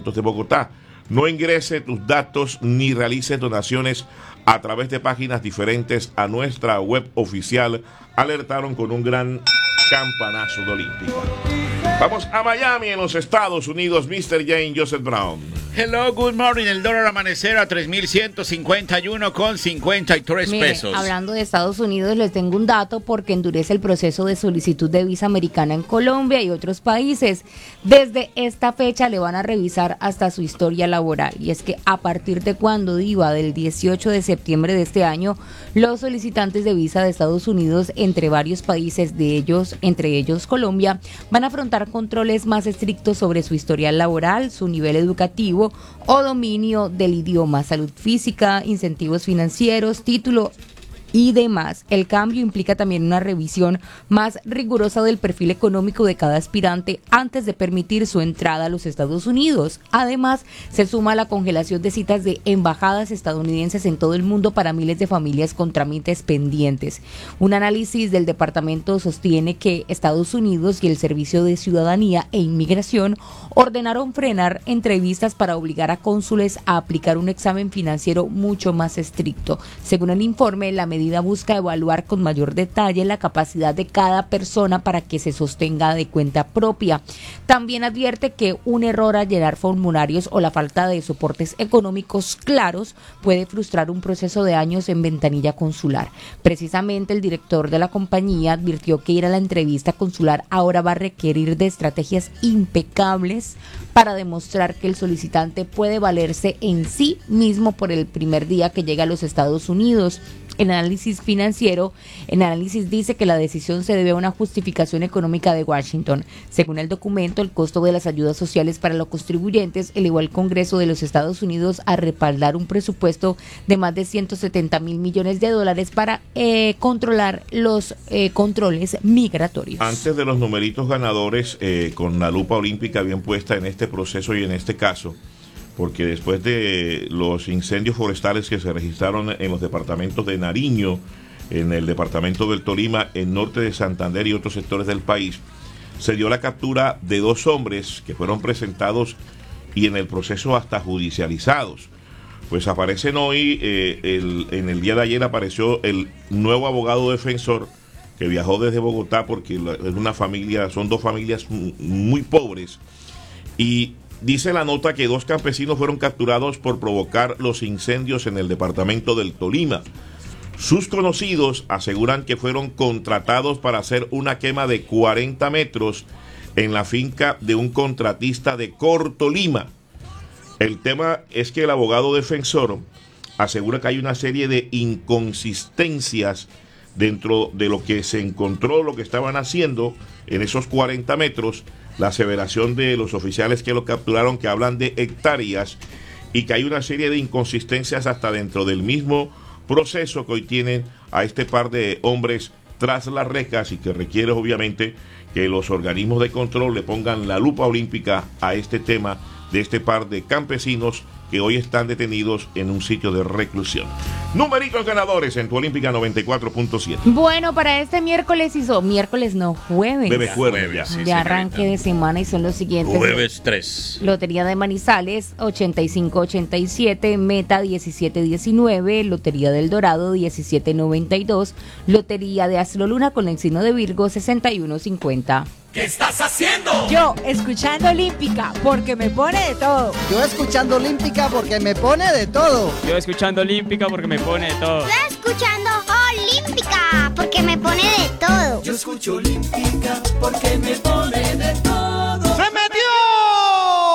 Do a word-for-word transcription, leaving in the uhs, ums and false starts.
Deportes de Bogotá. No ingrese tus datos ni realice donaciones a través de páginas diferentes a nuestra web oficial, alertaron con un gran campanazo de Olímpica. Vamos a Miami, en los Estados Unidos, mister Jane Joseph Brown. Hello, good morning. El dólar amanecer a tres mil ciento cincuenta y uno con cincuenta y tres Mire, pesos. Hablando de Estados Unidos, les tengo un dato porque endurece el proceso de solicitud de visa americana en Colombia y otros países. Desde esta fecha le van a revisar hasta su historia laboral. Y es que a partir de cuando iba del dieciocho de septiembre de este año, los solicitantes de visa de Estados Unidos entre varios países, de ellos, entre ellos Colombia, van a afrontar controles más estrictos sobre su historial laboral, su nivel educativo o dominio del idioma, salud física, incentivos financieros, título y demás. El cambio implica también una revisión más rigurosa del perfil económico de cada aspirante antes de permitir su entrada a los Estados Unidos. Además, se suma la congelación de citas de embajadas estadounidenses en todo el mundo para miles de familias con trámites pendientes. Un análisis del departamento sostiene que Estados Unidos y el Servicio de Ciudadanía e Inmigración ordenaron frenar entrevistas para obligar a cónsules a aplicar un examen financiero mucho más estricto. Según el informe, la medida busca evaluar con mayor detalle la capacidad de cada persona para que se sostenga de cuenta propia. También advierte que un error al llenar formularios o la falta de soportes económicos claros puede frustrar un proceso de años en ventanilla consular. Precisamente el director de la compañía advirtió que ir a la entrevista consular ahora va a requerir de estrategias impecables para demostrar que el solicitante puede valerse en sí mismo por el primer día que llega a los Estados Unidos. En análisis financiero, el análisis dice que la decisión se debe a una justificación económica de Washington. Según el documento, el costo de las ayudas sociales para los contribuyentes elevó al Congreso de los Estados Unidos a respaldar un presupuesto de más de ciento setenta mil millones de dólares para eh, controlar los eh, controles migratorios. Antes de los numeritos ganadores, eh, con la lupa olímpica bien puesta en este proceso y en este caso, porque después de los incendios forestales que se registraron en los departamentos de Nariño, en el departamento del Tolima, en norte de Santander y otros sectores del país, se dio la captura de dos hombres que fueron presentados y en el proceso hasta judicializados. Pues aparecen hoy, eh, el, en el día de ayer apareció el nuevo abogado defensor que viajó desde Bogotá porque es una familia, son dos familias muy pobres, y dice la nota que dos campesinos fueron capturados por provocar los incendios en el departamento del Tolima. Sus conocidos aseguran que fueron contratados para hacer una quema de cuarenta metros en la finca de un contratista de Cortolima. El tema es que el abogado defensor asegura que hay una serie de inconsistencias dentro de lo que se encontró, lo que estaban haciendo en esos cuarenta metros, la aseveración de los oficiales que lo capturaron, que hablan de hectáreas, y que hay una serie de inconsistencias hasta dentro del mismo proceso que hoy tienen a este par de hombres tras las rejas, y que requiere obviamente que los organismos de control le pongan la lupa olímpica a este tema de este par de campesinos que hoy están detenidos en un sitio de reclusión. Numeritos ganadores en tu Olímpica noventa y cuatro punto siete. Bueno, para este miércoles hizo, miércoles no, jueves. Bebe jueves, jueves, ya. sí, de arranque de semana, y son los siguientes. Jueves tres. Lotería de Manizales, ochenta y cinco ochenta y siete, Meta diecisiete diecinueve, Lotería del Dorado diecisiete noventa y dos, Lotería de Astroluna con el signo de Virgo sesenta y uno cincuenta. ¿Qué estás haciendo? Yo, escuchando Olímpica, porque me pone de todo. Yo escuchando Olímpica porque me pone de todo. Yo escuchando Olímpica porque me pone de todo. Yo escuchando Olímpica porque me pone de todo. Yo escucho Olímpica porque me